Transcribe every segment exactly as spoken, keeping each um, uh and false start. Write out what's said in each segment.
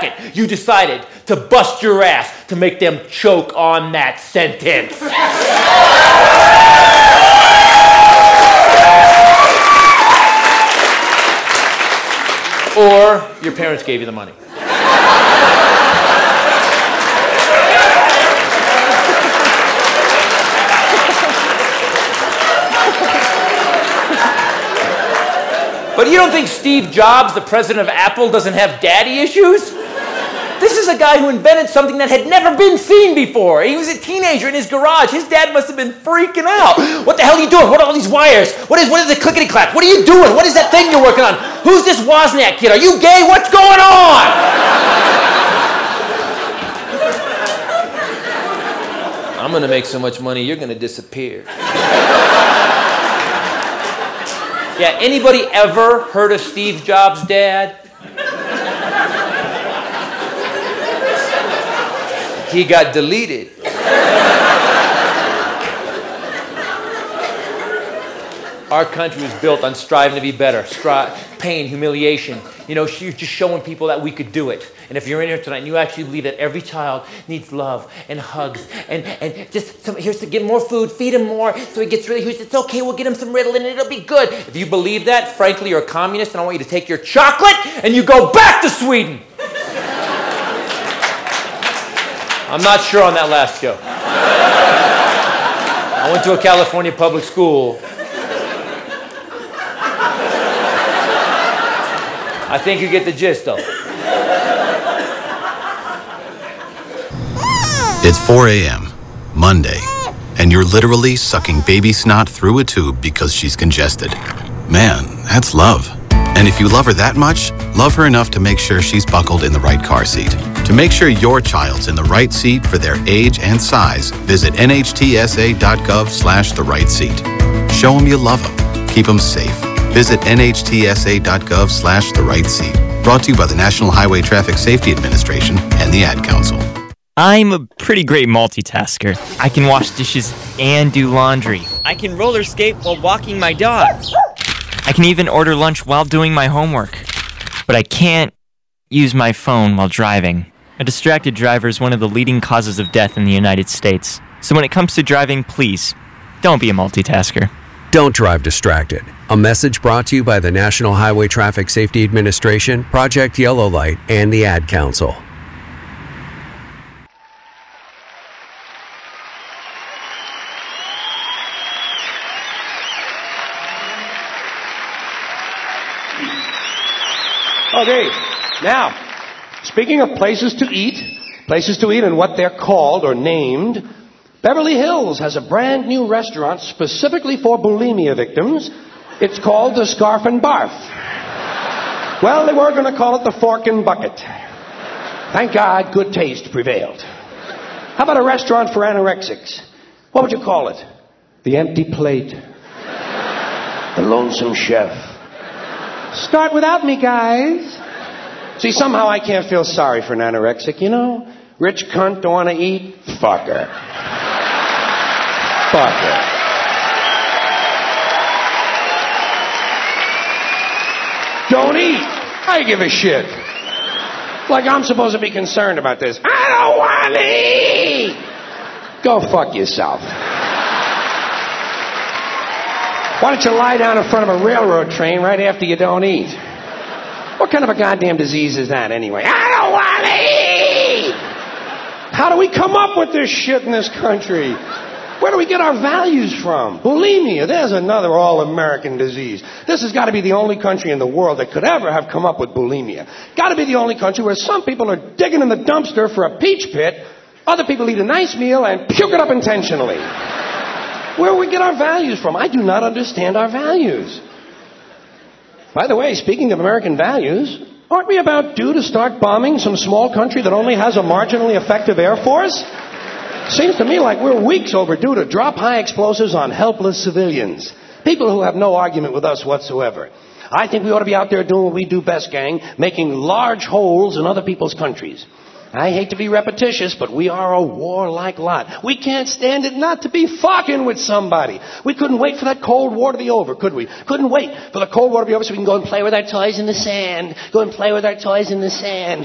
second you decided to bust your ass to make them choke on that sentence. Or your parents gave you the money. But you don't think Steve Jobs, the president of Apple, doesn't have daddy issues? This is a guy who invented something that had never been seen before. He was a teenager in his garage. His dad must have been freaking out. What the hell are you doing? What are all these wires? What is, what is the clickety-clack? What are you doing? What is that thing you're working on? Who's this Wozniak kid? Are you gay? What's going on? I'm going to make so much money, you're going to disappear. Yeah, anybody ever heard of Steve Jobs' dad? He got deleted. Our country was built on striving to be better, stri- pain, humiliation. You know, just showing people that we could do it. And if you're in here tonight and you actually believe that every child needs love and hugs and, and just some, here's to get more food, feed him more so he gets really huge. It's okay, we'll get him some Ritalin and it'll be good. If you believe that, frankly, you're a communist and I want you to take your chocolate and you go back to Sweden. I'm not sure on that last joke. I went to a California public school. I think you get the gist of it. It's four a.m., Monday, and you're literally sucking baby snot through a tube because she's congested. Man, that's love. And if you love her that much, love her enough to make sure she's buckled in the right car seat. To make sure your child's in the right seat for their age and size, visit N H T S A dot gov slash the right seat. Show them you love them. Keep them safe. Visit N H T S A dot gov slash the right seat. Brought to you by the National Highway Traffic Safety Administration and the Ad Council. I'm a pretty great multitasker. I can wash dishes and do laundry. I can roller skate while walking my dog. I can even order lunch while doing my homework. But I can't use my phone while driving. A distracted driver is one of the leading causes of death in the United States. So when it comes to driving, please, don't be a multitasker. Don't drive distracted. A message brought to you by the National Highway Traffic Safety Administration, Project Yellow Light, and the Ad Council. Okay, now, speaking of places to eat, places to eat and what they're called or named, Beverly Hills has a brand new restaurant specifically for bulimia victims. It's called the Scarf and Barf. Well, they were going to call it the Fork and Bucket. Thank God, good taste prevailed. How about a restaurant for anorexics? What would you call it? The Empty Plate. The Lonesome Chef. Start without me, guys. See, somehow I can't feel sorry for an anorexic, you know? Rich cunt, don't want to eat? Fuck her. Fuck her. Don't eat. I give a shit. Like I'm supposed to be concerned about this. I don't want to eat. Go fuck yourself. Why don't you lie down in front of a railroad train right after you don't eat? What kind of a goddamn disease is that anyway? I don't want to eat! How do we come up with this shit in this country? Where do we get our values from? Bulimia, there's another all-American disease. This has got to be the only country in the world that could ever have come up with bulimia. Got to be the only country where some people are digging in the dumpster for a peach pit, other people eat a nice meal and puke it up intentionally. Where do we get our values from? I do not understand our values. By the way, speaking of American values, aren't we about due to start bombing some small country that only has a marginally effective air force? Seems to me like we're weeks overdue to drop high explosives on helpless civilians. People who have no argument with us whatsoever. I think we ought to be out there doing what we do best, gang, making large holes in other people's countries. I hate to be repetitious, but we are a warlike lot. We can't stand it not to be fucking with somebody. We couldn't wait for that Cold War to be over, could we? Couldn't wait for the Cold War to be over so we can go and play with our toys in the sand. Go and play with our toys in the sand.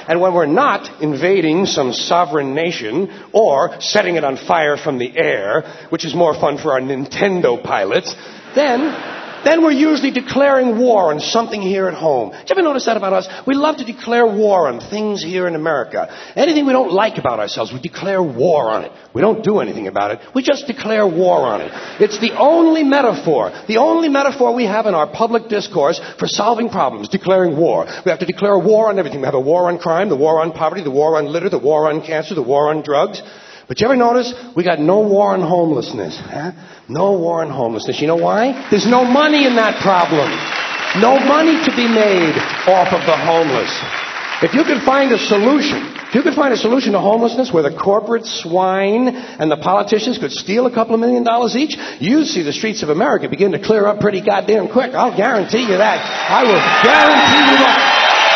And when we're not invading some sovereign nation or setting it on fire from the air, which is more fun for our Nintendo pilots, then... Then we're usually declaring war on something here at home. Did you ever notice that about us? We love to declare war on things here in America. Anything we don't like about ourselves, we declare war on it. We don't do anything about it. We just declare war on it. It's the only metaphor, the only metaphor we have in our public discourse for solving problems, declaring war. We have to declare war on everything. We have a war on crime, the war on poverty, the war on litter, the war on cancer, the war on drugs. But you ever notice we got no war on homelessness? Huh? No war on homelessness. You know why? There's no money in that problem. No money to be made off of the homeless. If you could find a solution, if you could find a solution to homelessness where the corporate swine and the politicians could steal a couple of million dollars each, you'd see the streets of America begin to clear up pretty goddamn quick. I'll guarantee you that. I will guarantee you that.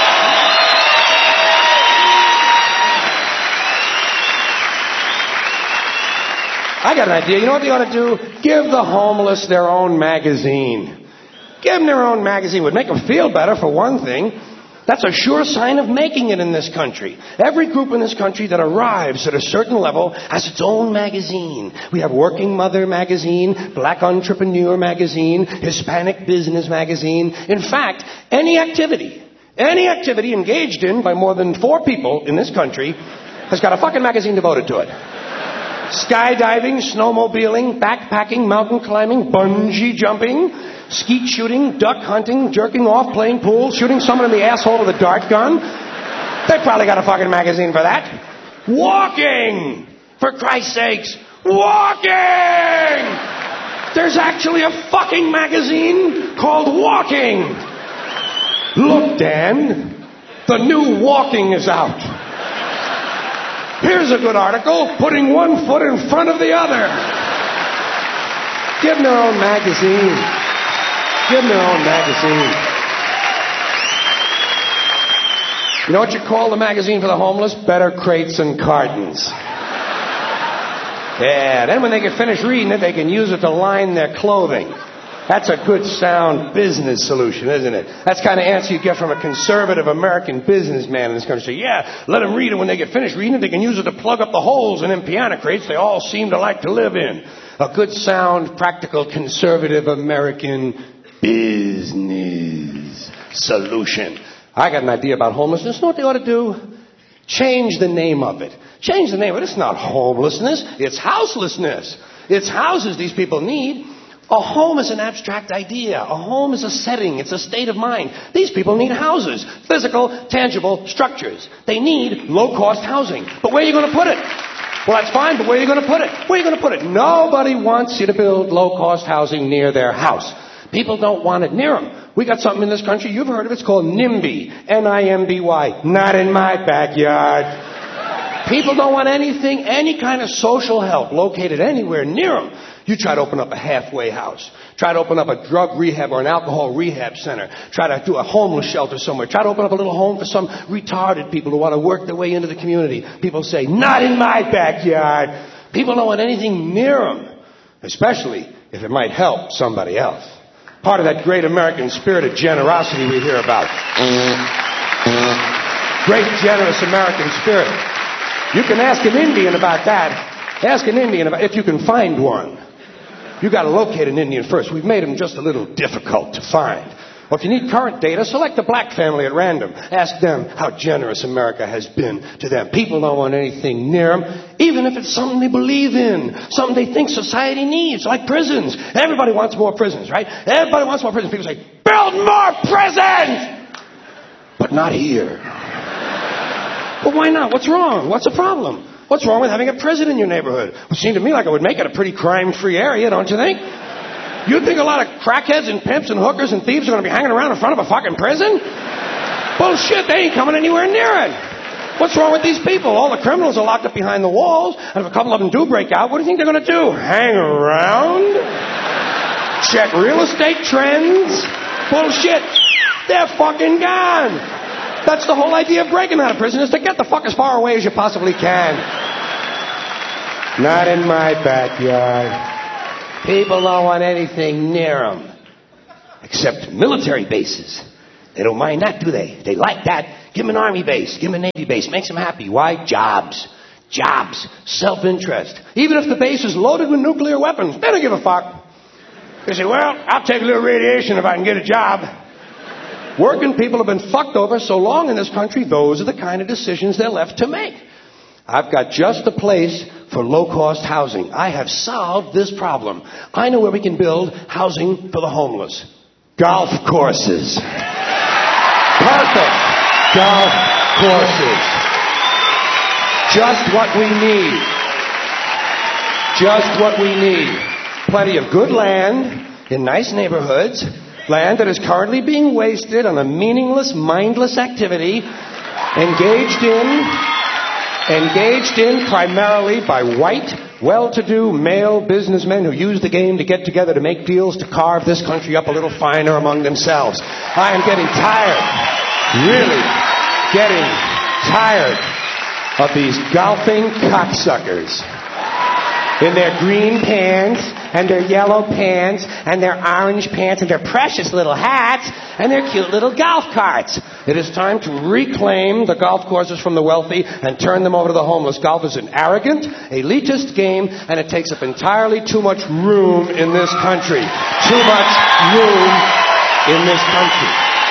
I got an idea. You know what they ought to do? Give the homeless their own magazine. Give them their own magazine. Would make them feel better, for one thing. That's a sure sign of making it in this country. Every group in this country that arrives at a certain level has its own magazine. We have Working Mother magazine, Black Entrepreneur magazine, Hispanic Business magazine. In fact, any activity, any activity engaged in by more than four people in this country has got a fucking magazine devoted to it. Skydiving, snowmobiling, backpacking, mountain climbing, bungee jumping, skeet shooting, duck hunting, jerking off, playing pool, shooting someone in the asshole with a dart gun. They probably got a fucking magazine for that. Walking! For Christ's sakes, walking! There's actually a fucking magazine called Walking. Look, Dan, the new Walking is out. Here's a good article, putting one foot in front of the other. Give them their own magazine. Give them their own magazine. You know what you call the magazine for the homeless? Better Crates and Cartons. Yeah, then when they get finished reading it, they can use it to line their clothing. That's a good, sound business solution, isn't it? That's the kind of answer you get from a conservative American businessman in this country. Say, yeah, let them read it. When they get finished reading it, they can use it to plug up the holes in them piano crates they all seem to like to live in. A good, sound, practical, conservative American business solution. I got an idea about homelessness. You know what they ought to do? Change the name of it. Change the name of it. It's not homelessness. It's houselessness. It's houses these people need. A home is an abstract idea. A home is a setting. It's a state of mind. These people need houses. Physical, tangible structures. They need low-cost housing. But where are you going to put it? Well, that's fine, but where are you going to put it? Where are you going to put it? Nobody wants you to build low-cost housing near their house. People don't want it near them. We got something in this country, you've heard of it, it's called NIMBY. N I M B Y. Not in my backyard. People don't want anything, any kind of social help located anywhere near them. You try to open up a halfway house. Try to open up a drug rehab or an alcohol rehab center. Try to do a homeless shelter somewhere. Try to open up a little home for some retarded people who want to work their way into the community. People say, not in my backyard. People don't want anything near them, especially if it might help somebody else. Part of that great American spirit of generosity we hear about. Great, generous American spirit. You can ask an Indian about that. Ask an Indian about if you can find one. You got to locate an Indian first. We've made them just a little difficult to find. Well, if you need current data, select the black family at random. Ask them how generous America has been to them. People don't want anything near them, even if it's something they believe in, something they think society needs, like prisons. Everybody wants more prisons, right? Everybody wants more prisons. People say, build more prisons! But not here. But why not? What's wrong? What's the problem? What's wrong with having a prison in your neighborhood? It seemed to me like it would make it a pretty crime-free area, don't you think? You think a lot of crackheads and pimps and hookers and thieves are going to be hanging around in front of a fucking prison? Bullshit, they ain't coming anywhere near it. What's wrong with these people? All the criminals are locked up behind the walls, and if a couple of them do break out, what do you think they're going to do? Hang around? Check real estate trends? Bullshit. They're fucking gone. That's the whole idea of breaking out of prison, is to get the fuck as far away as you possibly can. Not in my backyard. People don't want anything near them. Except military bases. They don't mind that, do they? They like that. Give them an Army base. Give them a Navy base. Makes them happy. Why? Jobs. Jobs. Self-interest. Even if the base is loaded with nuclear weapons, they don't give a fuck. They say, well, I'll take a little radiation if I can get a job. Working people have been fucked over so long in this country, those are the kind of decisions they're left to make. I've got just the place for low-cost housing. I have solved this problem. I know where we can build housing for the homeless. Golf courses. Perfect. Golf courses. Just what we need. Just what we need. Plenty of good land in nice neighborhoods. Land that is currently being wasted on a meaningless, mindless activity engaged in, engaged in primarily by white, well-to-do male businessmen who use the game to get together to make deals to carve this country up a little finer among themselves. I am getting tired, really getting tired of these golfing cocksuckers in their green pants and their yellow pants and their orange pants and their precious little hats and their cute little golf carts. It is time to reclaim the golf courses from the wealthy and turn them over to the homeless. Golf is an arrogant, elitist game, and it takes up entirely too much room in this country. Too much room in this country.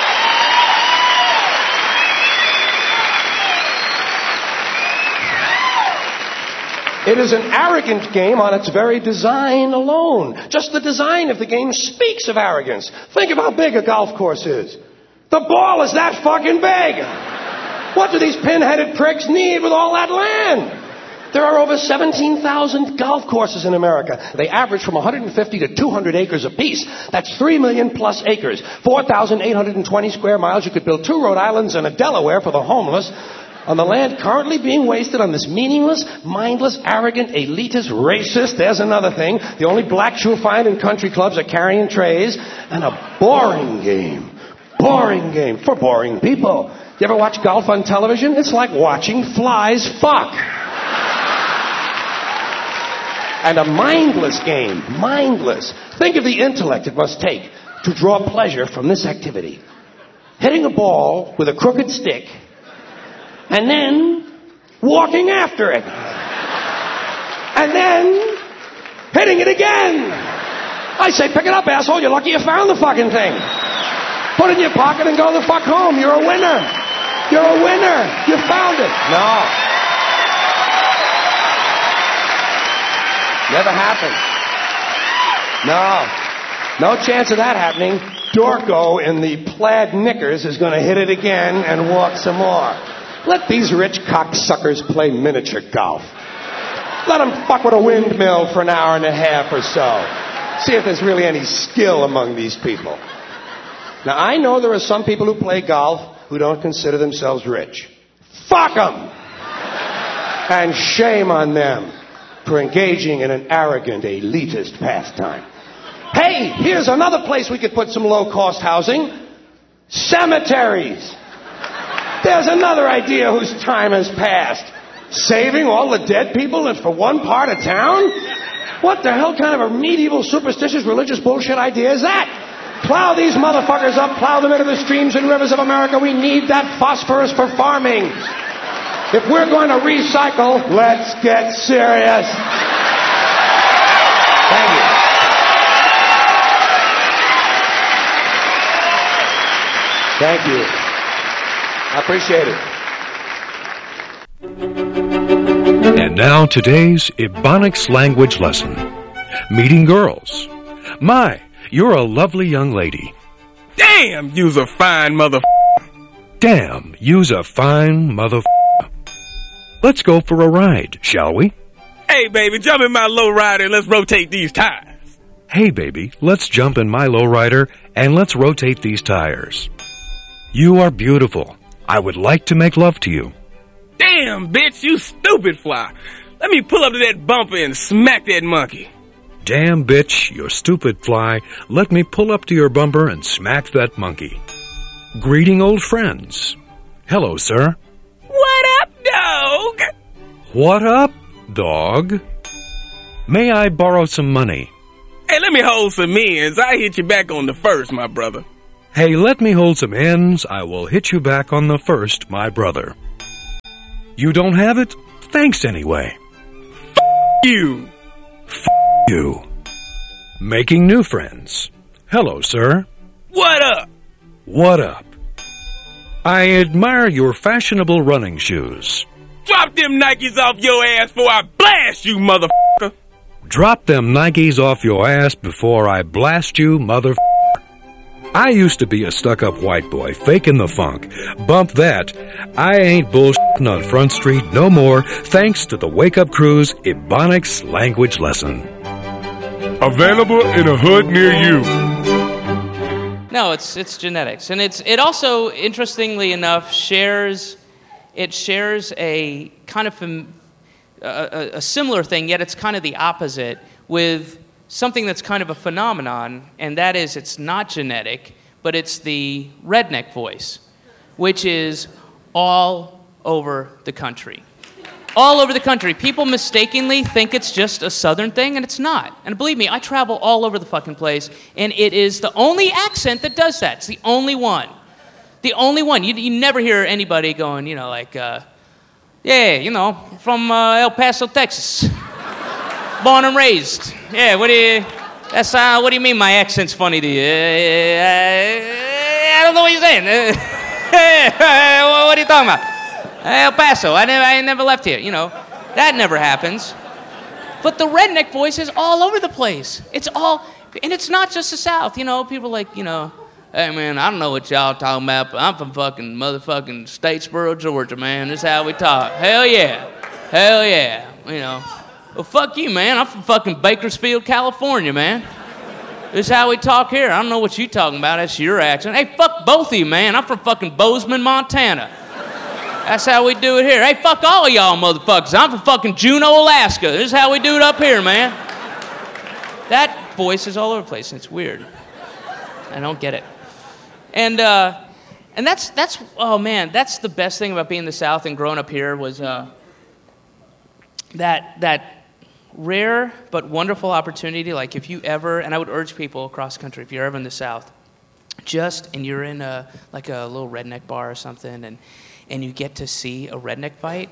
It is an arrogant game on its very design alone. Just the design of the game speaks of arrogance. Think of how big a golf course is. The ball is that fucking big. What do these pin-headed pricks need with all that land? There are over seventeen thousand golf courses in America. They average from one hundred fifty to two hundred acres apiece. That's three million plus acres. four thousand eight hundred twenty square miles. You could build two Rhode Islands and a Delaware for the homeless on the land currently being wasted on this meaningless, mindless, arrogant, elitist, racist, there's another thing, the only blacks you'll find in country clubs are carrying trays, and a boring game. Boring game for boring people. You ever watch golf on television? It's like watching flies fuck. And a mindless game. Mindless. Think of the intellect it must take to draw pleasure from this activity. Hitting a ball with a crooked stick and then walking after it. And then hitting it again. I say, pick it up, asshole. You're lucky you found the fucking thing. Put it in your pocket and go the fuck home. You're a winner. You're a winner. You found it. No. Never happened. No. No chance of that happening. Dorco in the plaid knickers is going to hit it again and walk some more. Let these rich cocksuckers play miniature golf. Let them fuck with a windmill for an hour and a half or so. See if there's really any skill among these people. Now, I know there are some people who play golf who don't consider themselves rich. Fuck them! And shame on them for engaging in an arrogant, elitist pastime. Hey, here's another place we could put some low-cost housing. Cemeteries. There's another idea whose time has passed. Saving all the dead people for one part of town? What the hell kind of a medieval, superstitious, religious bullshit idea is that? Plow these motherfuckers up, plow them into the streams and rivers of America. We need that phosphorus for farming. If we're going to recycle, let's get serious. Thank you. Thank you. I appreciate it. And now today's Ebonics language lesson. Meeting girls. My, you're a lovely young lady. Damn, you's a fine mother. Damn, you's a fine mother. Let's go for a ride, shall we? Hey, baby, jump in my lowrider and let's rotate these tires. Hey, baby, let's jump in my lowrider and let's rotate these tires. You are beautiful. I would like to make love to you. Damn, bitch, you stupid fly. Let me pull up to that bumper and smack that monkey. Damn, bitch, you stupid fly. Let me pull up to your bumper and smack that monkey. Greeting old friends. Hello, sir. What up, dog? What up, dog? May I borrow some money? Hey, let me hold some ends. I hit you back on the first, my brother. Hey, let me hold some ends. I will hit you back on the first, my brother. You don't have it? Thanks anyway. F*** you. F*** you. Making new friends. Hello, sir. What up? What up? I admire your fashionable running shoes. Drop them Nikes off your ass before I blast you, motherfucker. Drop them Nikes off your ass before I blast you, motherfucker. I used to be a stuck-up white boy, faking the funk. Bump that. I ain't bullshitting on Front Street no more, thanks to the Wake Up Crew's Ebonics language lesson. Available in a hood near you. No, it's it's genetics, and it's it also, interestingly enough, shares it shares a kind of fam- a, a similar thing, yet it's kind of the opposite with something that's kind of a phenomenon, and that is it's not genetic, but it's the redneck voice, which is all over the country. All over the country. People mistakenly think it's just a southern thing, and it's not. And believe me, I travel all over the fucking place, and it is the only accent that does that. It's the only one. The only one. You, you never hear anybody going, you know, like, uh, yeah, you know, from uh, El Paso, Texas. Born and raised. Yeah, what do you, that's, uh, what do you mean my accent's funny to you? Uh, I don't know what you're saying. What are you talking about? El Paso, I never, I never left here, you know. That never happens. But the redneck voice is all over the place. It's all, and it's not just the South, you know. People like, you know, hey, man, I don't know what y'all talking about, but I'm from fucking motherfucking Statesboro, Georgia, man. This is how we talk. Hell yeah. Hell yeah. You know. Well, fuck you, man. I'm from fucking Bakersfield, California, man. This is how we talk here. I don't know what you talking about. That's your accent. Hey, fuck both of you, man. I'm from fucking Bozeman, Montana. That's how we do it here. Hey, fuck all of y'all motherfuckers. I'm from fucking Juneau, Alaska. This is how we do it up here, man. That voice is all over the place, and it's weird. I don't get it. And uh, and that's, that's oh, man, that's the best thing about being in the South and growing up here was uh, that that rare but wonderful opportunity. Like if you ever, and I would urge people across the country, if you're ever in the South, just, and you're in a, like a little redneck bar or something, and and you get to see a redneck fight.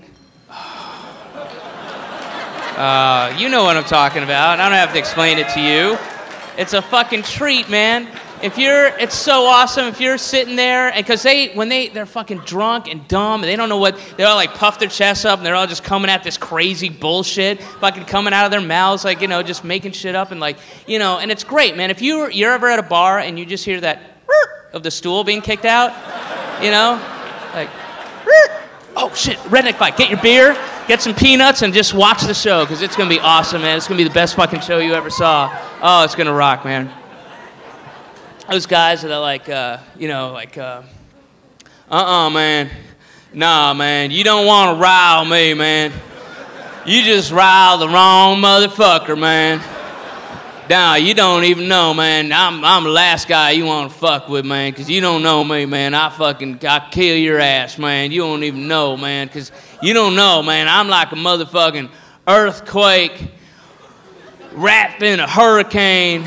Uh, you know what I'm talking about. I don't have to explain it to you. It's a fucking treat, man. If you're, it's so awesome if you're sitting there, and because they, when they, they're fucking drunk and dumb, and they don't know what, they're all like puff their chests up, and they're all just coming at this crazy bullshit, fucking coming out of their mouths, like, you know, just making shit up, and like, you know, and it's great, man. If you're, you're ever at a bar and you just hear that of the stool being kicked out, you know, like, oh shit, redneck fight. Get your beer, get some peanuts, and just watch the show, because it's going to be awesome, man. It's going to be the best fucking show you ever saw. Oh, it's going to rock, man. Those guys that are like, uh, you know, like, uh, uh-uh, man. Nah, man, you don't want to rile me, man. You just rile the wrong motherfucker, man. Nah, you don't even know, man. I'm I'm the last guy you want to fuck with, man, because you don't know me, man. I fucking, I kill your ass, man. You don't even know, man, because you don't know, man. I'm like a motherfucking earthquake wrapped in a hurricane,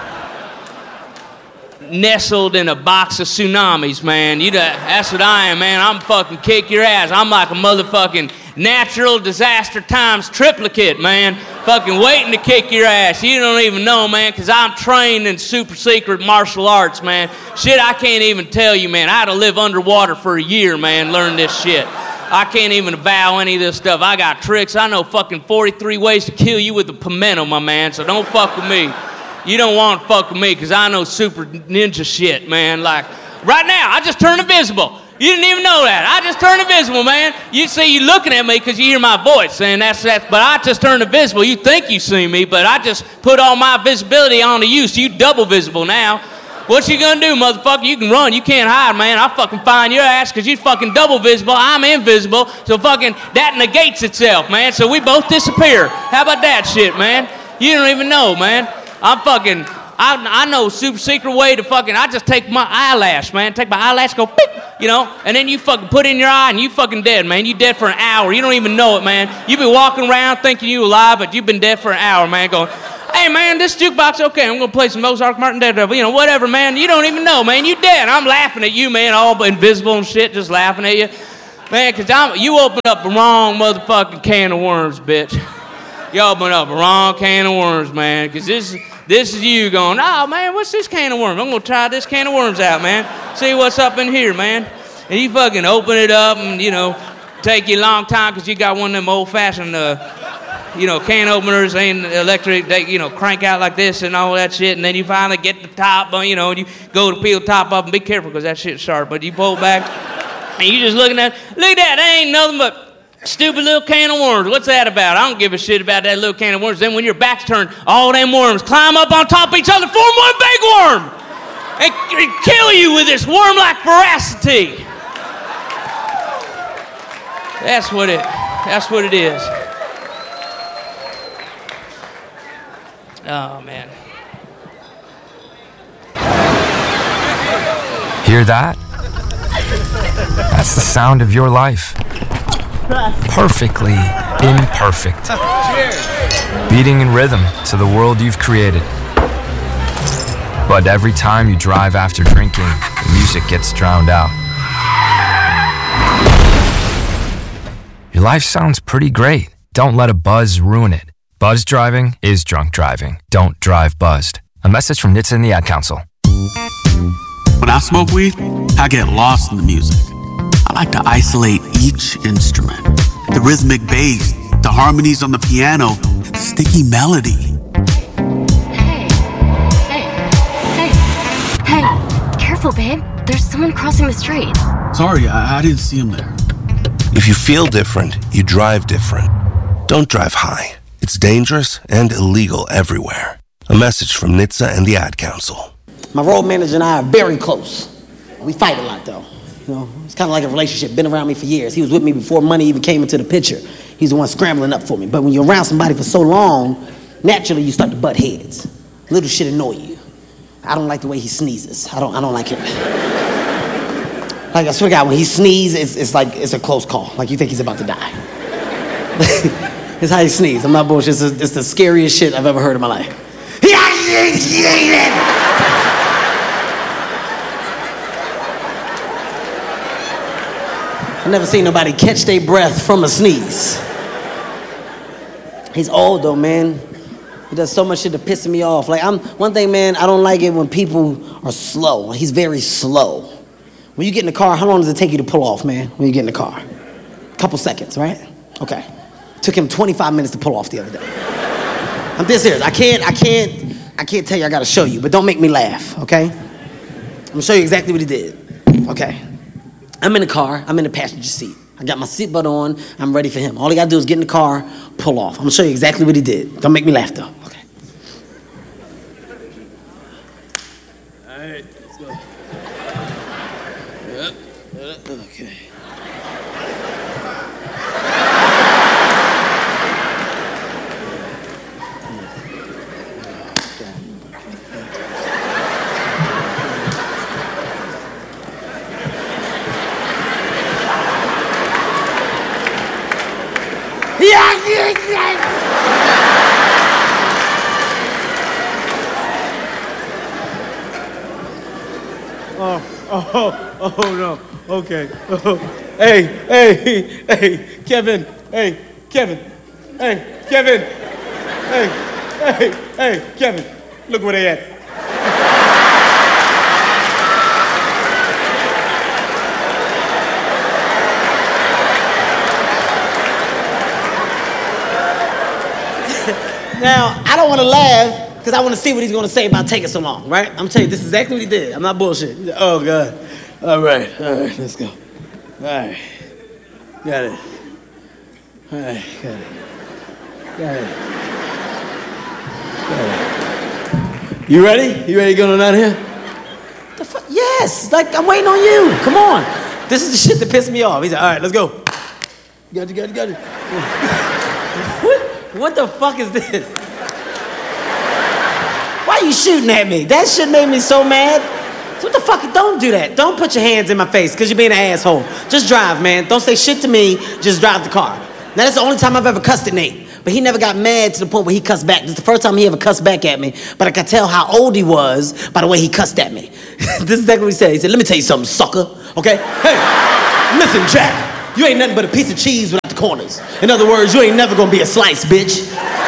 nestled in a box of tsunamis, man. You, that's what I am, man. I'm fucking kick your ass. I'm like a motherfucking natural disaster times triplicate, man. Fucking waiting to kick your ass. You don't even know, man, because I'm trained in super secret martial arts, man. Shit, I can't even tell you, man. I had to live underwater for a year, man, learn this shit. I can't even avow any of this stuff. I got tricks. I know fucking forty-three ways to kill you with a pimento, my man, so don't fuck with me. You don't want to fuck with me, because I know super ninja shit, man. Like, right now, I just turned invisible. You didn't even know that. I just turned invisible, man. You see, you looking at me because you hear my voice, and that's that. But I just turned invisible. You think you see me, but I just put all my visibility onto you, so you double visible now. What you gonna do, motherfucker? You can run. You can't hide, man. I'll fucking find your ass because you fucking double visible. I'm invisible, so fucking that negates itself, man. So we both disappear. How about that shit, man? You don't even know, man. I'm fucking, I, I know super secret way to fucking, I just take my eyelash, man. Take my eyelash, go beep, you know, and then you fucking put it in your eye and you fucking dead, man. You dead for an hour. You don't even know it, man. You been walking around thinking you alive, but you've been dead for an hour, man, going, hey, Hey, man, this jukebox, okay, I'm going to play some Mozart, Martin, Daredevil, you know, whatever, man. You don't even know, man. You dead. I'm laughing at you, man, all invisible and shit, just laughing at you. Man, because I'm, you opened up the wrong motherfucking can of worms, bitch. You opened up the wrong can of worms, man, because this, this is you going, oh, man, what's this can of worms? I'm going to try this can of worms out, man. See what's up in here, man. And you fucking open it up and, you know, take you a long time because you got one of them old-fashioned, uh, you know, can openers, ain't electric, they, you know, crank out like this and all that shit, and then you finally get the top, you know, and you go to peel the top up, and be careful because that shit's sharp, but you pull it back, and you just looking at, look at that, that ain't nothing but stupid little can of worms. What's that about? I don't give a shit about that little can of worms. Then when your back's turned, all them worms climb up on top of each other, form one big worm, and, and kill you with this worm-like voracity. That's what it, that's what it is. Oh, man. Hear that? That's the sound of your life. Perfectly imperfect. Beating in rhythm to the world you've created. But every time you drive after drinking, the music gets drowned out. Your life sounds pretty great. Don't let a buzz ruin it. Buzz driving is drunk driving. Don't drive buzzed. A message from N H T S A and the Ad Council. When I smoke weed, I get lost in the music. I like to isolate each instrument. The rhythmic bass, the harmonies on the piano, the sticky melody. Hey, hey, hey, hey, careful, babe. There's someone crossing the street. Sorry, I, I didn't see him there. If you feel different, you drive different. Don't drive high. It's dangerous and illegal everywhere. A message from N H T S A and the Ad Council. My road manager and I are very close. We fight a lot, though. You know, it's kind of like a relationship. Been around me for years. He was with me before money even came into the picture. He's the one scrambling up for me. But when you're around somebody for so long, naturally you start to butt heads. Little shit annoy you. I don't like the way he sneezes. I don't. I don't like it. Like I swear to God, when he sneezes, it's, it's like it's a close call. Like you think he's about to die. It's how he sneezes. I'm not bullshit. It's, a, it's the scariest shit I've ever heard in my life. I've never seen nobody catch their breath from a sneeze. He's old though, man. He does so much shit to piss me off. Like I'm one thing, man. I don't like it when people are slow. He's very slow. When you get in the car, how long does it take you to pull off, man? When you get in the car, a couple seconds, right? Okay. Took him twenty-five minutes to pull off the other day. I'm this serious. I can't, I can't, I can't tell you. I gotta show you, but don't make me laugh, okay? I'm gonna show you exactly what he did. Okay. I'm in the car. I'm in the passenger seat. I got my seatbelt on. I'm ready for him. All he gotta do is get in the car, pull off. I'm gonna show you exactly what he did. Don't make me laugh though. Okay. All right, let's go. Yep. Yep. Okay. Oh, oh, oh no. Okay. Oh. Hey, hey, hey, Kevin. Hey, Kevin. Hey, Kevin. Hey, hey, hey, Kevin. Look where they at. Now, I don't want to laugh because I want to see what he's going to say about taking so long, right? I'm going to tell you, this is exactly what he did. I'm not bullshit. Oh, God. All right. All right. Let's go. All right. Got it. All right. Got it. Got it. Got it. You ready? You ready to go on out here? The fuck? Yes. Like, I'm waiting on you. Come on. This is the shit that pissed me off. He said, all right, let's go. Got it, got it, got it. What? What the fuck is this? Why are you shooting at me? That shit made me so mad. So what the fuck? Don't do that. Don't put your hands in my face because you're being an asshole. Just drive, man. Don't say shit to me. Just drive the car. Now, that's the only time I've ever cussed at Nate. But he never got mad to the point where he cussed back. This is the first time he ever cussed back at me, but I could tell how old he was by the way he cussed at me. This is exactly what he said. He said, let me tell you something, sucker, okay? Hey, listen, Jack, you ain't nothing but a piece of cheese without the corners. In other words, you ain't never gonna be a slice, bitch.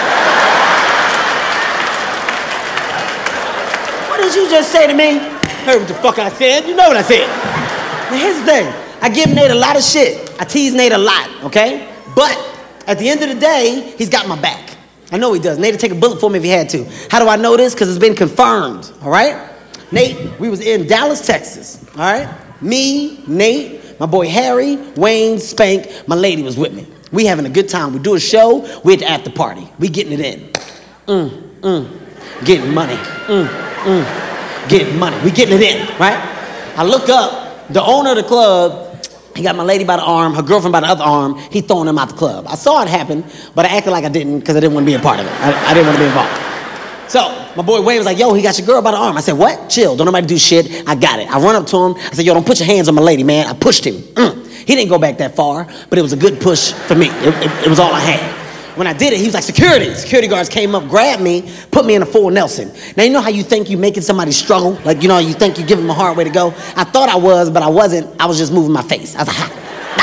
What did you just say to me? Heard what the fuck I said? You know what I said. Now here's the thing. I give Nate a lot of shit. I tease Nate a lot, okay? But at the end of the day, he's got my back. I know he does. Nate would take a bullet for me if he had to. How do I know this? Because it's been confirmed, all right? Nate, we was in Dallas, Texas, all right? Me, Nate, my boy Harry, Wayne, Spank, my lady was with me. We having a good time. We do a show, we at the after party. We getting it in. Mm, mm. Getting money. Mm, mm. Getting money. We getting it in, right? I look up, the owner of the club, he got my lady by the arm, her girlfriend by the other arm. He throwing them out the club. I saw it happen, but I acted like I didn't because I didn't want to be a part of it. I, I didn't want to be involved. So my boy Wayne was like, yo, he got your girl by the arm. I said, what? Chill. Don't nobody do shit. I got it. I run up to him. I said, yo, don't put your hands on my lady, man. I pushed him. Mm. He didn't go back that far, but it was a good push for me. It, it, it was all I had. When I did it, he was like, security. Security guards came up, grabbed me, put me in a full Nelson. Now, you know how you think you're making somebody struggle? Like, you know, you think you're giving them a hard way to go? I thought I was, but I wasn't. I was just moving my face. I was like, ha.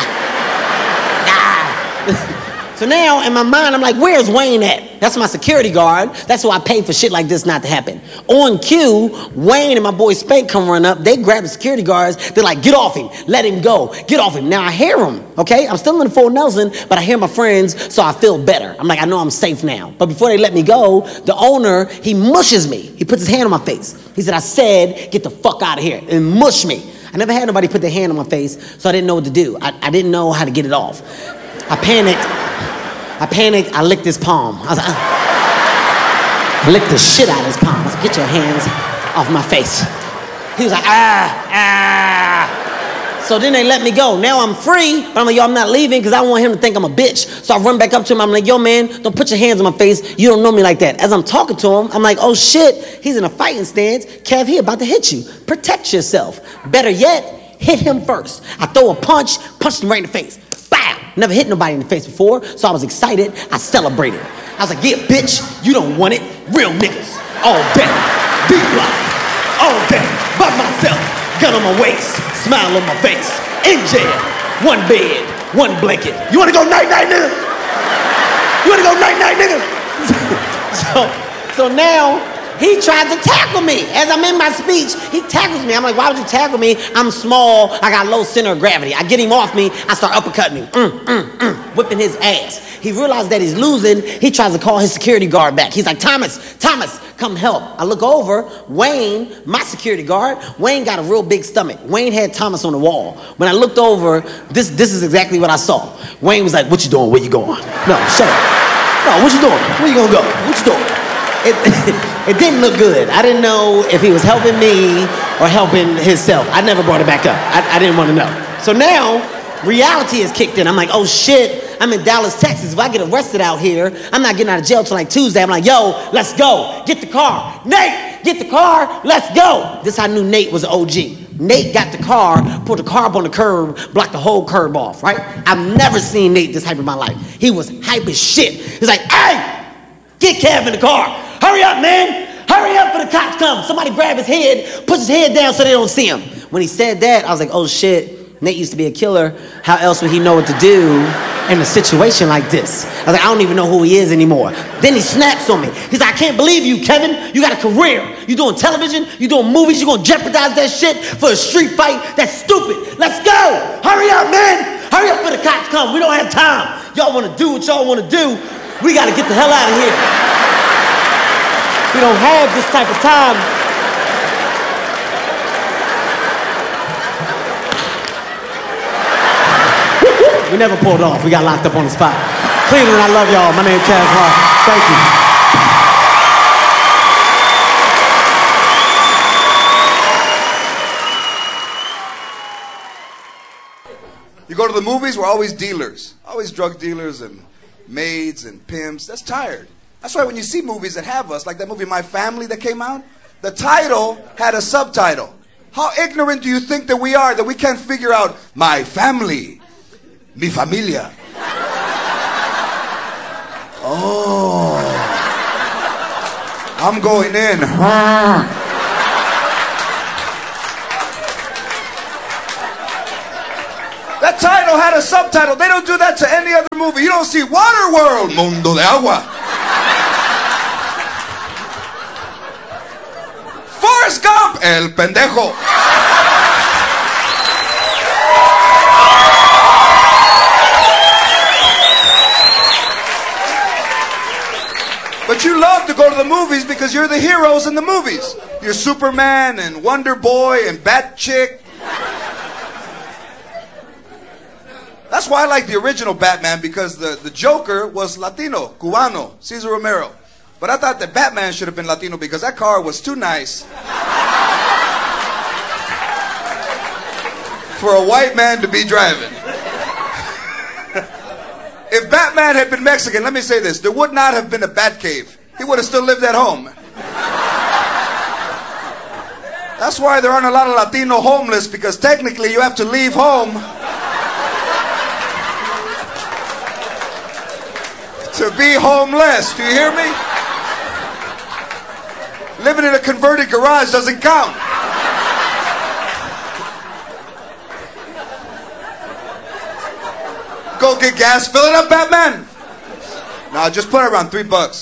So now, in my mind, I'm like, where's Wayne at? That's my security guard. That's who I pay for shit like this not to happen. On cue, Wayne and my boy Spank come run up. They grab the security guards. They're like, get off him. Let him go. Get off him. Now, I hear him, okay? I'm still in the full Nelson, but I hear my friends, so I feel better. I'm like, I know I'm safe now. But before they let me go, the owner, he mushes me. He puts his hand on my face. He said, I said, get the fuck out of here, and mush me. I never had nobody put their hand on my face, so I didn't know what to do. I, I didn't know how to get it off. I panicked. I panicked. I licked his palm. I was like, uh. I licked the shit out of his palm. I said, get your hands off my face. He was like, ah, ah. So then they let me go. Now I'm free, but I'm like, yo, I'm not leaving because I don't want him to think I'm a bitch. So I run back up to him. I'm like, yo, man, don't put your hands on my face. You don't know me like that. As I'm talking to him, I'm like, oh, shit. He's in a fighting stance. Kev, he about to hit you. Protect yourself. Better yet, hit him first. I throw a punch, punched him right in the face. Bow! Never hit nobody in the face before, so I was excited. I celebrated. I was like, yeah, bitch, you don't want it. Real niggas. All day. Big block. All day. By myself. Gun on my waist. Smile on my face. In jail. One bed. One blanket. You want to go night-night, nigga? You want to go night-night, nigga? so, so now, he tries to tackle me. As I'm in my speech, he tackles me. I'm like, why would you tackle me? I'm small. I got low center of gravity. I get him off me. I start uppercutting him. Mm, mm, mm, whipping his ass. He realized that he's losing. He tries to call his security guard back. He's like, Thomas, Thomas, come help. I look over. Wayne, my security guard, Wayne got a real big stomach. Wayne had Thomas on the wall. When I looked over, this, this is exactly what I saw. Wayne was like, what you doing? Where you going? No, shut up. No, what you doing? Where you gonna go? What you doing? It, it didn't look good. I didn't know if he was helping me or helping himself. I never brought it back up. I, I didn't want to know. So now, reality has kicked in. I'm like, oh shit, I'm in Dallas, Texas. If I get arrested out here, I'm not getting out of jail till like Tuesday. I'm like, yo, let's go. Get the car. Nate, get the car. Let's go. This is how I knew Nate was an O G. Nate got the car, put the car up on the curb, blocked the whole curb off, right? I've never seen Nate this hype in my life. He was hype as shit. He's like, hey, get Kev in the car. Hurry up, man. Hurry up for the cops come. Somebody grab his head, push his head down so they don't see him. When he said that, I was like, oh shit, Nate used to be a killer. How else would he know what to do in a situation like this? I was like, I don't even know who he is anymore. Then he snaps on me. He's like, I can't believe you, Kevin. You got a career. You doing television, you doing movies, you gonna jeopardize that shit for a street fight? That's stupid. Let's go. Hurry up, man. Hurry up for the cops come. We don't have time. Y'all wanna do what y'all wanna do. We gotta get the hell out of here. We don't have this type of time. We never pulled off. We got locked up on the spot. Cleveland, I love y'all. My name is Kev Hart. Thank you. You go to the movies, we're always dealers. Always drug dealers and maids and pimps. That's tired. That's why when you see movies that have us, like that movie My Family that came out, the title had a subtitle. How ignorant do you think that we are that we can't figure out my family, mi familia? Oh. I'm going in. That title had a subtitle. They don't do that to any other movie. You don't see Waterworld, Mundo de Agua. Forrest Gump, El Pendejo. But you love to go to the movies because you're the heroes in the movies. You're Superman and Wonder Boy and Bat Chick. That's why I like the original Batman, because the, the Joker was Latino, Cubano, Cesar Romero. But I thought that Batman should have been Latino because that car was too nice for a white man to be driving. If Batman had been Mexican, let me say this, there would not have been a Batcave. He would have still lived at home. That's why there aren't a lot of Latino homeless, because technically you have to leave home to be homeless. Do you hear me? Living in a converted garage doesn't count. Go get gas, fill it up, Batman. No, just put it around three bucks.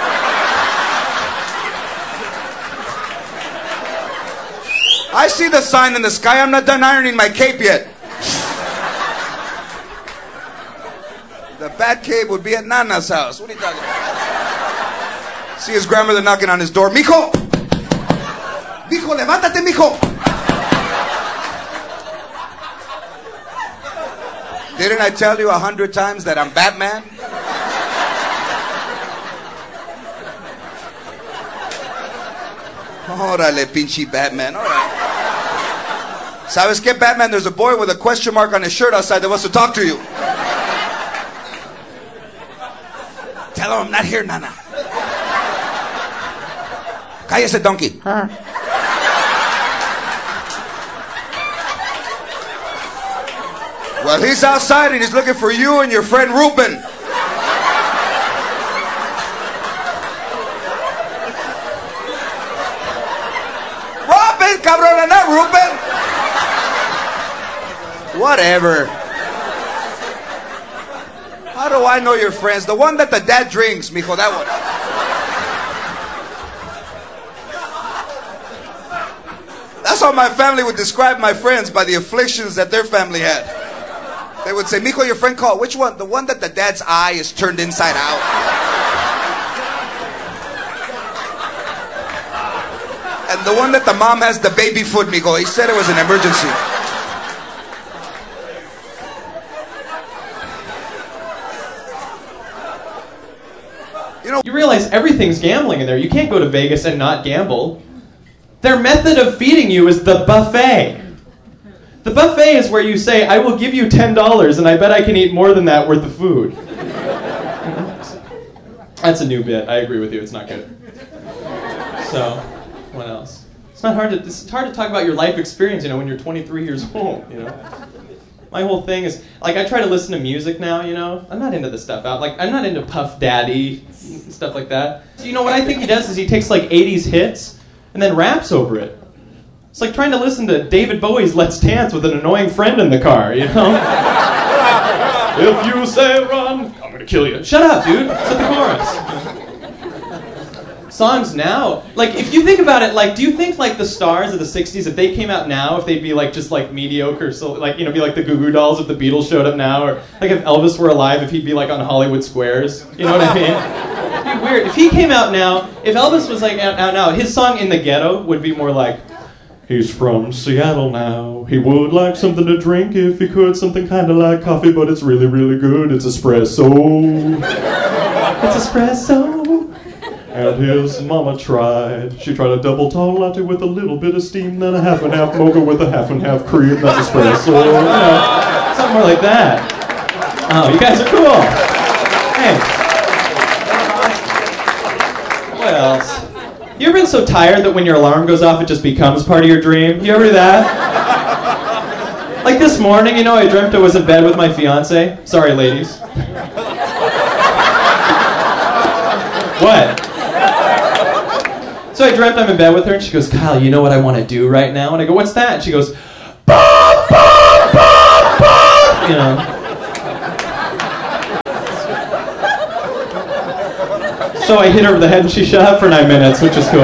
I see the sign in the sky. I'm not done ironing my cape yet. The Batcave would be at Nana's house. What are you talking about? See his grandmother knocking on his door. Mijo! Mijo, levántate, mijo! Didn't I tell you a hundred times that I'm Batman? Órale, pinche Batman. All right. ¿Sabes qué, Batman? There's a boy with a question mark on his shirt outside that wants to talk to you. Tell him I'm not here, Nana. Cállese, donkey. Huh? Well, he's outside and he's looking for you and your friend Ruben. Robin, cabrón, not Ruben. Whatever. How do I know your friends? The one that the dad drinks, mijo, that one. That's how my family would describe my friends, by the afflictions that their family had. They would say, mijo, your friend called. Which one? The one that the dad's eye is turned inside out. And the one that the mom has the baby foot, mijo. He said it was an emergency. You know, you realize everything's gambling in there. You can't go to Vegas and not gamble. Their method of feeding you is the buffet. The buffet is where you say, I will give you ten dollars and I bet I can eat more than that worth of food. That's a new bit. I agree with you. It's not good. So, what else? It's not hard to, it's hard to talk about your life experience, you know, when you're twenty-three years old, you know. My whole thing is, like, I try to listen to music now, you know. I'm not into this stuff out. Like, I'm not into Puff Daddy and stuff like that. You know, what I think he does is he takes, like, eighties hits and then raps over it. It's like trying to listen to David Bowie's Let's Dance with an annoying friend in the car, you know? If you say run, I'm gonna kill you. Shut up, dude. It's at the chorus. Songs now, like, if you think about it, like, do you think, like, the stars of the sixties, if they came out now, if they'd be, like, just, like, mediocre, so, like, you know, be like the Goo Goo Dolls if the Beatles showed up now, or, like, if Elvis were alive, if he'd be, like, on Hollywood Squares, you know what I mean? It'd be weird. If he came out now, if Elvis was, like, out, out now, his song In the Ghetto would be more like, he's from Seattle now. He would like something to drink if he could. Something kind of like coffee, but it's really, really good. It's espresso. It's espresso. And his mama tried. She tried a double tall latte with a little bit of steam, then a half and half mocha with a half and half cream. That's espresso. You know, something more like that. Oh, you guys are cool. Hey. What else? You ever been so tired that when your alarm goes off, it just becomes part of your dream? You ever do that? Like this morning, you know, I dreamt I was in bed with my fiance. Sorry, ladies. What? So I dreamt I'm in bed with her, and she goes, Kyle, you know what I want to do right now? And I go, what's that? And she goes, bop, bop, bop, bop. You know. So I hit her over the head, and she shut up for nine minutes, which is cool.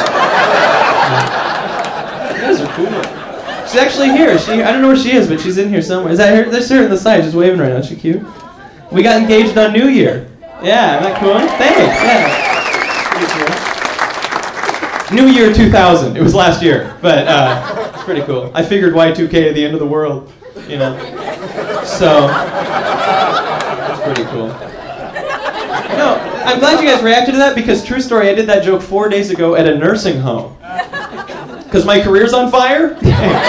You guys are cool. She's actually here. She, I don't know where she is, but she's in here somewhere. Is that her? There's her on the side, just waving right now. Is she cute? We got engaged on New Year. Yeah, isn't that cool? Thanks. Yeah. New Year two thousand. It was last year, but uh, it's pretty cool. I figured Y two K, the end of the world, you know. So, it's pretty cool. No, I'm glad you guys reacted to that because, true story, I did that joke four days ago at a nursing home. Because my career's on fire? Yeah.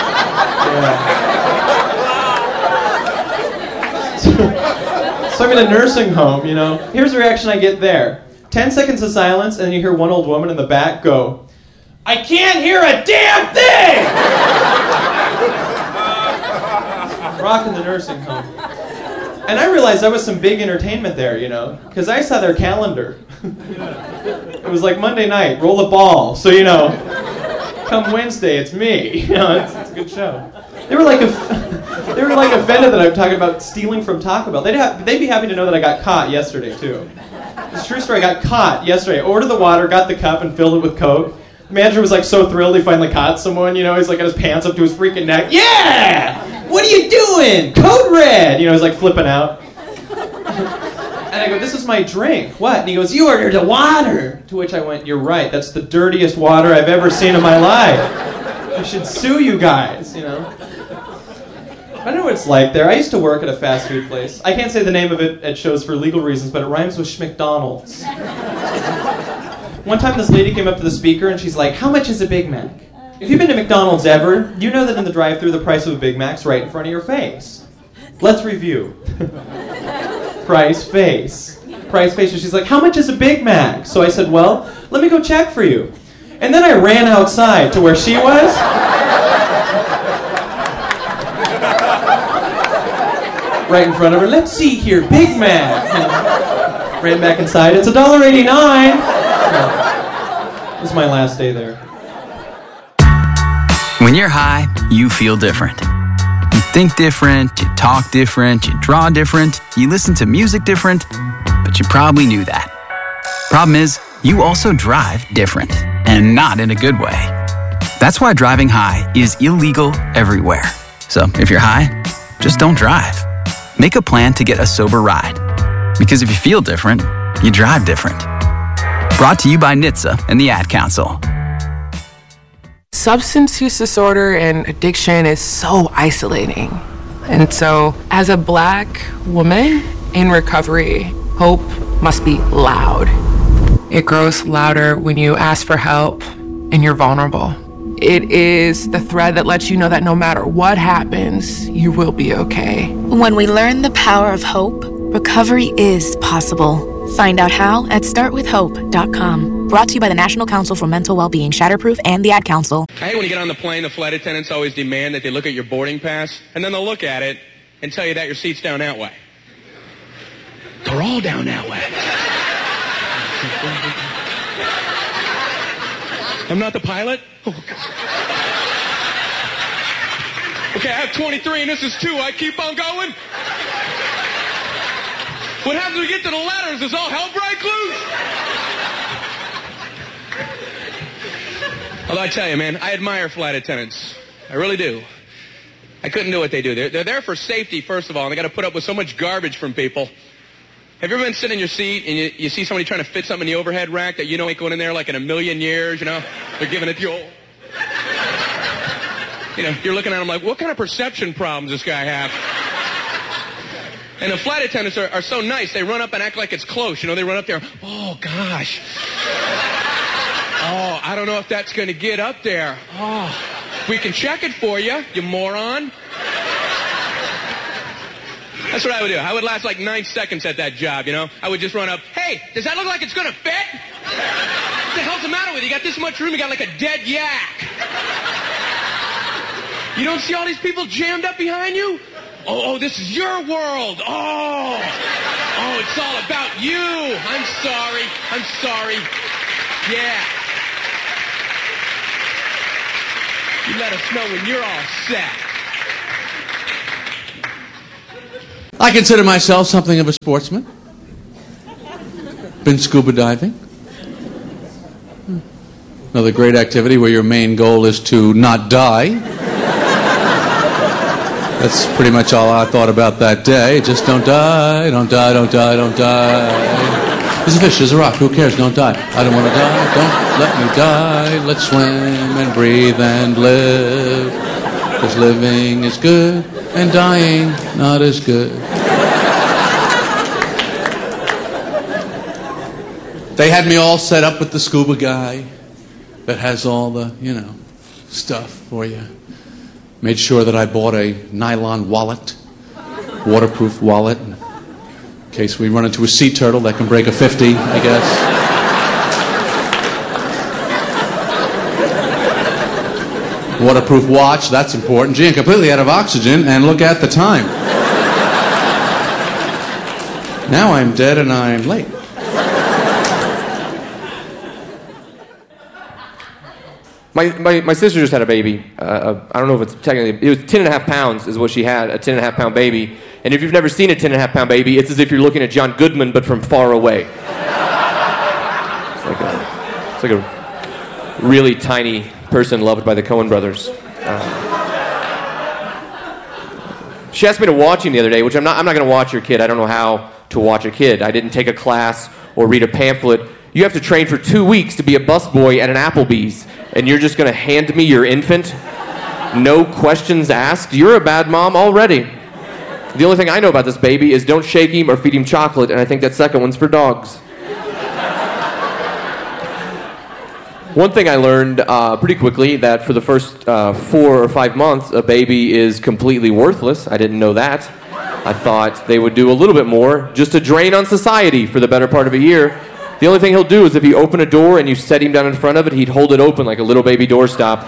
So, so I'm in a nursing home, you know. Here's the reaction I get there. Ten seconds of silence, and then you hear one old woman in the back go, I can't hear a damn thing! Rocking the nursing home. And I realized there was some big entertainment there, you know, because I saw their calendar. It was like Monday night, roll the ball. So, you know, come Wednesday, it's me. You know, it's, it's a good show. They were like, a, they were like offended that I'm talking about stealing from Taco Bell. They'd have, they'd be happy to know that I got caught yesterday too. It's a true story. I got caught yesterday. I ordered the water, got the cup, and filled it with Coke. The manager was like so thrilled he finally caught someone. You know, he's like got his pants up to his freaking neck. Yeah! What are you doing? Code red! You know, he's like flipping out. And I go, this is my drink. What? And he goes, you ordered a water. To which I went, you're right. That's the dirtiest water I've ever seen in my life. I should sue you guys, you know. I don't know what it's like there. I used to work at a fast food place. I can't say the name of it at shows for legal reasons, but it rhymes with Schmcdonald's. One time this lady came up to the speaker and she's like, how much is a Big Mac? If you've been to McDonald's ever, you know that in the drive-thru the price of a Big Mac's right in front of your face. Let's review. Price, face. Price, face. And she's like, how much is a Big Mac? So I said, well, let me go check for you. And then I ran outside to where she was. Right in front of her. Let's see here, Big Mac. And ran back inside. It's a dollar eighty-nine. This is my last day there. When you're high, you feel different. You think different, you talk different, you draw different, you listen to music different, but you probably knew that. Problem is, you also drive different, and not in a good way. That's why driving high is illegal everywhere. So if you're high, just don't drive. Make a plan to get a sober ride. Because if you feel different, you drive different. Brought to you by N H T S A and the Ad Council. Substance use disorder and addiction is so isolating. And so, as a Black woman in recovery, hope must be loud. It grows louder when you ask for help and you're vulnerable. It is the thread that lets you know that no matter what happens, you will be okay. When we learn the power of hope, recovery is possible. Find out how at start with hope dot com. Brought to you by the National Council for Mental Wellbeing, Shatterproof, and the Ad Council. I hate when you get on the plane, the flight attendants always demand that they look at your boarding pass, and then they'll look at it and tell you that your seat's down that way. They're all down that way. I'm not the pilot? Oh, God. Okay, I have twenty-three and this is two. I keep on going? What happens when we get to the letters? Does all hell break loose? Although I tell you, man, I admire flight attendants. I really do. I couldn't do what they do. They're, they're there for safety, first of all, and they got to put up with so much garbage from people. Have you ever been sitting in your seat and you, you see somebody trying to fit something in the overhead rack that you know ain't going in there like in a million years, you know? They're giving it to you. You know, you're looking at them like, what kind of perception problems does this guy have? And the flight attendants are, are so nice, they run up and act like it's close. You know, they run up there, oh, gosh. Oh, I don't know if that's going to get up there. Oh, we can check it for you, you moron. That's what I would do. I would last like nine seconds at that job, you know? I would just run up, hey, does that look like it's going to fit? What the hell's the matter with you? You got this much room, you got like a dead yak. You don't see all these people jammed up behind you? Oh, oh, this is your world. Oh, oh, It's all about you. I'm sorry. I'm sorry. Yeah. You let us know when you're all set. I consider myself something of a sportsman. Been scuba diving. Another great activity where your main goal is to not die. That's pretty much all I thought about that day. Just don't die, don't die, don't die, don't die. There's a fish, there's a rock, who cares? Don't die. I don't want to die, don't let me die. Let's swim and breathe and live. Because living is good and dying not as good. They had me all set up with the scuba guy that has all the, you know, stuff for you. Made sure that I bought a nylon wallet, waterproof wallet, in case we run into a sea turtle that can break a fifty, I guess. Waterproof watch, that's important. Gee, I'm completely out of oxygen, and look at the time. Now I'm dead and I'm late. My, my, my sister just had a baby. Uh, I don't know if it's technically, it was ten and a half pounds is what she had, a ten and a half pound baby. And if you've never seen a ten and a half pound baby, it's as if you're looking at John Goodman, but from far away. It's like a, it's like a really tiny person loved by the Coen brothers. Uh, she asked me to watch him the other day, which I'm not, I'm not going to watch your kid. I don't know how to watch a kid. I didn't take a class or read a pamphlet. You have to train for two weeks to be a busboy at an Applebee's. And you're just going to hand me your infant? No questions asked? You're a bad mom already. The only thing I know about this baby is don't shake him or feed him chocolate, and I think that second one's for dogs. One thing I learned uh, pretty quickly, that for the first uh, four or five months, a baby is completely worthless. I didn't know that. I thought they would do a little bit more, just a drain on society for the better part of a year. The only thing he'll do is if you open a door and you set him down in front of it, he'd hold it open like a little baby doorstop.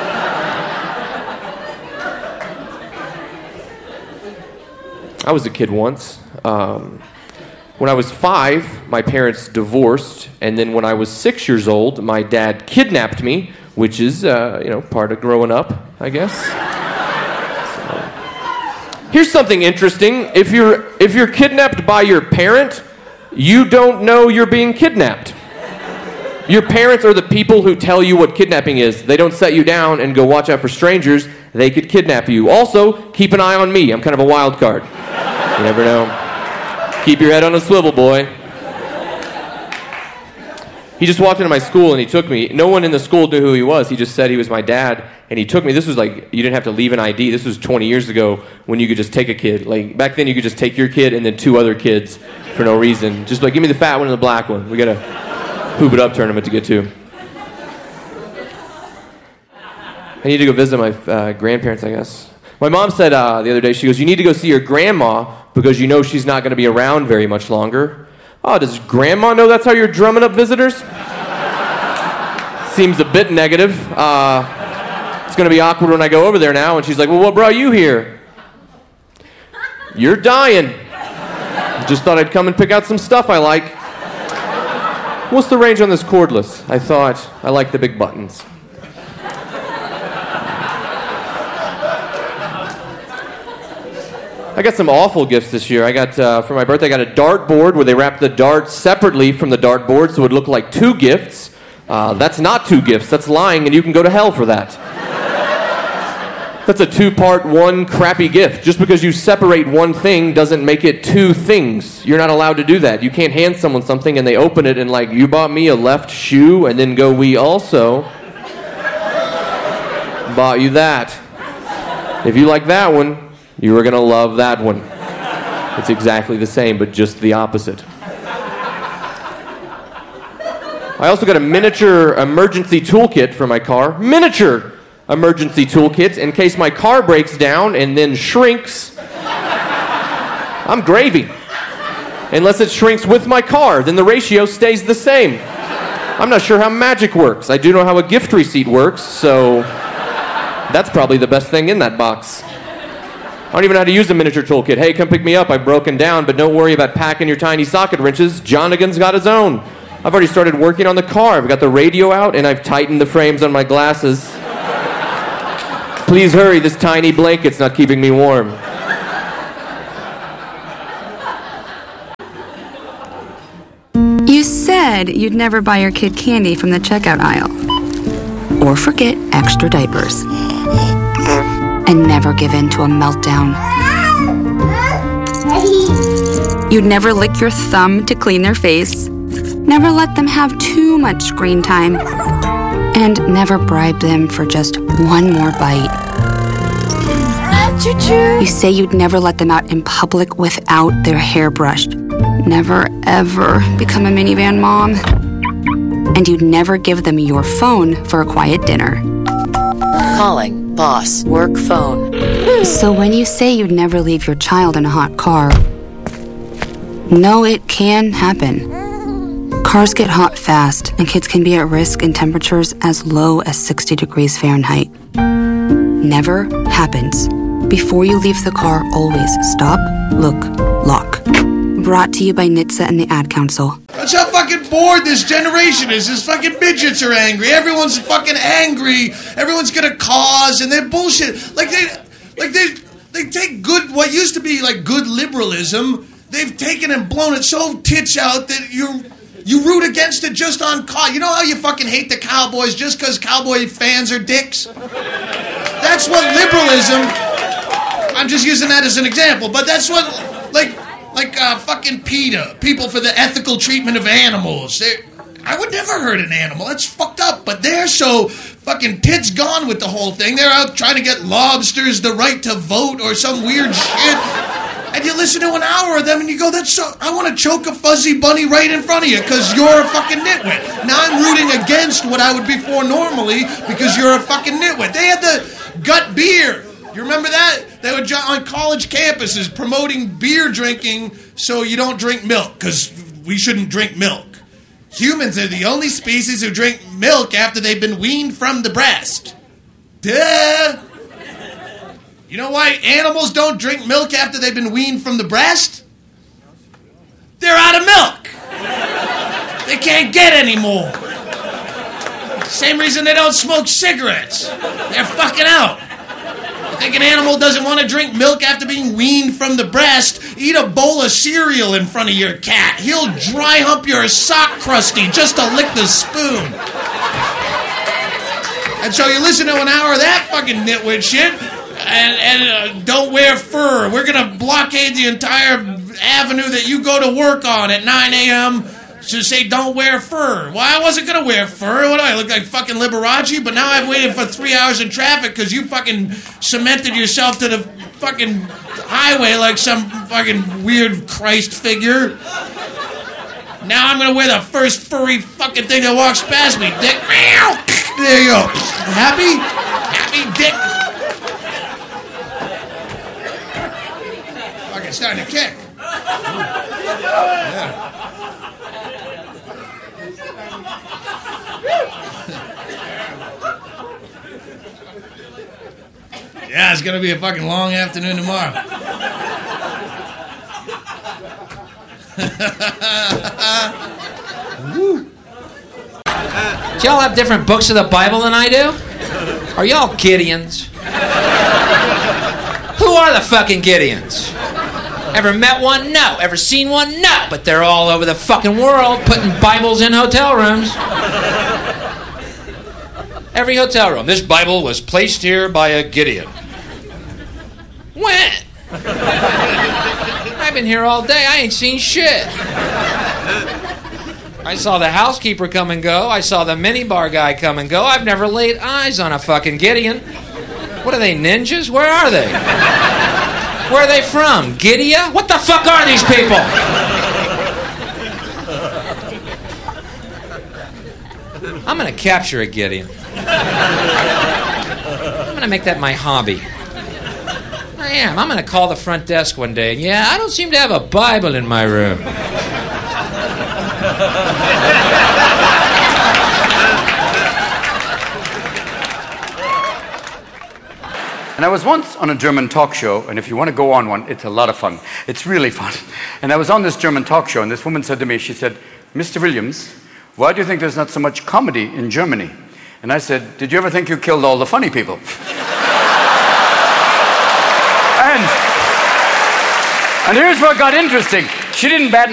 I was a kid once. Um, when I was five, my parents divorced, and then when I was six years old, my dad kidnapped me, which is, uh, you know, part of growing up, I guess. So. Here's something interesting. If you're if you're kidnapped by your parent, you don't know you're being kidnapped. Your parents are the people who tell you what kidnapping is. They don't set you down and go watch out for strangers. They could kidnap you. Also, keep an eye on me. I'm kind of a wild card. You never know. Keep your head on a swivel, boy. He just walked into my school and he took me. No one in the school knew who he was. He just said he was my dad, and he took me. This was like, you didn't have to leave an I D. This was twenty years ago when you could just take a kid. Like, back then you could just take your kid and then two other kids for no reason. Just like, give me the fat one and the black one. We got a Poop It Up tournament to get to. I need to go visit my uh, grandparents, I guess. My mom said uh, the other day, she goes, you need to go see your grandma because you know she's not going to be around very much longer. Oh, does grandma know that's how you're drumming up visitors? Seems a bit negative. Uh, it's going to be awkward when I go over there now. And she's like, well, what brought you here? You're dying. Just thought I'd come and pick out some stuff I like. What's the range on this cordless? I thought I like the big buttons. I got some awful gifts this year. I got, uh, for my birthday, I got a dart board where they wrapped the darts separately from the dart board so it would look like two gifts. Uh, that's not two gifts. That's lying, and you can go to hell for that. That's a two-part, one crappy gift. Just because you separate one thing doesn't make it two things. You're not allowed to do that. You can't hand someone something and they open it and like, you bought me a left shoe, and then go, we also bought you that. If you like that one, you are going to love that one. It's exactly the same, but just the opposite. I also got a miniature emergency toolkit for my car. Miniature emergency toolkit in case my car breaks down and then shrinks. I'm gravy. Unless it shrinks with my car, then the ratio stays the same. I'm not sure how magic works. I do know how a gift receipt works, so that's probably the best thing in that box. I don't even know how to use a miniature toolkit. Hey, come pick me up. I've broken down, but don't worry about packing your tiny socket wrenches. Jonigan's got his own. I've already started working on the car. I've got the radio out, and I've tightened the frames on my glasses. Please hurry. This tiny blanket's not keeping me warm. You said you'd never buy your kid candy from the checkout aisle. Or forget extra diapers. And never give in to a meltdown. You'd never lick your thumb to clean their face. Never let them have too much screen time. And never bribe them for just one more bite. You say you'd never let them out in public without their hair brushed. Never, ever become a minivan mom. And you'd never give them your phone for a quiet dinner. Calling boss work phone. So when you say you'd never leave your child in a hot car, no, it can happen. Cars get hot fast, and kids can be at risk in temperatures as low as sixty degrees Fahrenheit. Never happens. Before you leave the car, always stop, look, lock. Brought to you by N H T S A and the Ad Council. That's how fucking bored this generation is. This fucking midgets are angry. Everyone's fucking angry. Everyone's gonna cause, and they're bullshit. Like they, like they, they take good, what used to be like good liberalism. They've taken and blown it so tits out that you, you root against it just on cause. You know how you fucking hate the Cowboys just because Cowboy fans are dicks? That's what liberalism. I'm just using that as an example, but that's what, like. Like uh, fucking PETA, People for the Ethical Treatment of Animals. They're, I would never hurt an animal. That's fucked up. But they're so fucking tits gone with the whole thing. They're out trying to get lobsters the right to vote or some weird shit. And you listen to an hour of them and you go, "That's so. I want to choke a fuzzy bunny right in front of you because you're a fucking nitwit." Now I'm rooting against what I would be for normally because you're a fucking nitwit. They had the gut beer. You remember that? They were on college campuses promoting beer drinking so you don't drink milk, because we shouldn't drink milk. Humans are the only species who drink milk after they've been weaned from the breast. Duh! You know why animals don't drink milk after they've been weaned from the breast? They're out of milk! They can't get any more. Same reason they don't smoke cigarettes. They're fucking out. You think an animal doesn't want to drink milk after being weaned from the breast? Eat a bowl of cereal in front of your cat. He'll dry hump your sock crusty just to lick the spoon. And so you listen to an hour of that fucking nitwit shit, and, and uh, don't wear fur. We're going to blockade the entire avenue that you go to work on at nine a.m., to say don't wear fur. Well, I wasn't going to wear fur. What do I look like, fucking Liberace? But now I've waited for three hours in traffic because you fucking cemented yourself to the fucking highway like some fucking weird Christ figure. Now I'm going to wear the first furry fucking thing that walks past me. Dick. There you go. Happy? Happy dick. Fucking starting to kick. Yeah. Yeah, it's gonna be a fucking long afternoon tomorrow. Woo. Do y'all have different books of the Bible than I do? Are y'all Gideons? Who are the fucking Gideons? Ever met one? No. Ever seen one? No. But they're all over the fucking world putting Bibles in hotel rooms. Every hotel room. This Bible was placed here by a Gideon. When? I've been here all day. I ain't seen shit. I saw the housekeeper come and go. I saw the minibar guy come and go. I've never laid eyes on a fucking Gideon. What are they, ninjas? Where are they? Where are they from? Gideon? What the fuck are these people? I'm gonna capture a Gideon. I'm gonna make that my hobby. I am. I'm gonna call the front desk one day. Yeah, I don't seem to have a Bible in my room. And I was once on a German talk show, and if you want to go on one, it's a lot of fun. It's really fun. And I was on this German talk show, and this woman said to me, she said, Mister Williams, why do you think there's not so much comedy in Germany? And I said, did you ever think you killed all the funny people? and, and here's what got interesting. She didn't bat